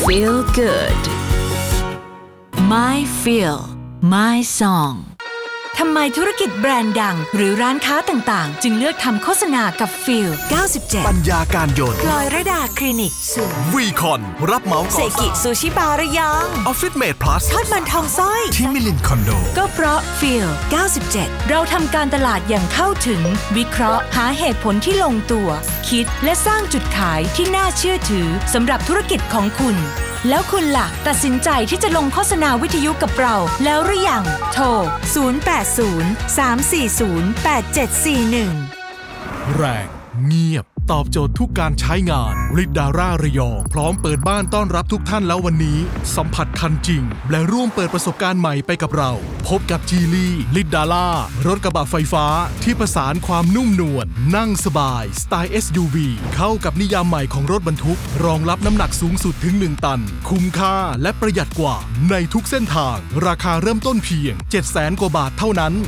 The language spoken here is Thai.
Feel good My Feel My Song ทำไมธุรกิจแบรนด์ดังหรือร้านค้าต่างๆจึงเลือกทำโฆษณากับ Feel 97 ปัญญาการยนต์พลอยระดาคลินิกสูงวีคอนรับเหมาก่อสร้างเซกิซูชิบาร์ระยองออฟฟิศเมดพลัสทอดมันทองซ้อยที่มิลินคอนโดก็เพราะ Feel 97 เราทำการตลาดอย่างเข้าถึงวิเคราะห์หาเหตุผลที่ลงตัวคิดและสร้างจุดขายที่น่าเชื่อถือสำหรับธุรกิจของคุณแล้วคุณล่ะตัดสินใจที่จะลงโฆษณาวิทยุกับเราแล้วหรือยังโทร 0803408741 แรงเงียบตอบโจทย์ทุกการใช้งานลิดาร่าระยองพร้อมเปิดบ้านต้อนรับทุกท่านแล้ววันนี้สัมผัสคันจริงและร่วมเปิดประสบการณ์ใหม่ไปกับเราพบกับจีลี่ลิดาร่ารถกระบะไฟฟ้าที่ผสานความนุ่มนวลนั่งสบายสไตล์ SUV เข้ากับนิยามใหม่ของรถบรรทุกรองรับน้ำหนักสูงสุดถึง1 ตันคุ้มค่าและประหยัดกว่าในทุกเส้นทางราคาเริ่มต้นเพียง 700,000 กว่าบาทเท่านั้น